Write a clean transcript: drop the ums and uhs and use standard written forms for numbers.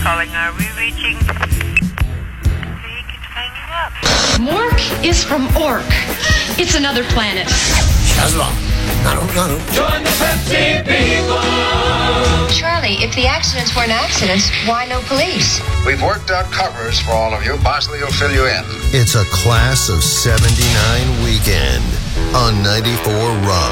calling. Are we reaching? He keeps hanging up. Mork is from Ork. It's another planet. Shazla. No. Join the Pepsi people. Charlie, if the accidents weren't accidents, why no police? We've worked out covers for all of you. Bosley will fill you in. It's a class of 79 weekend on 94 Rock.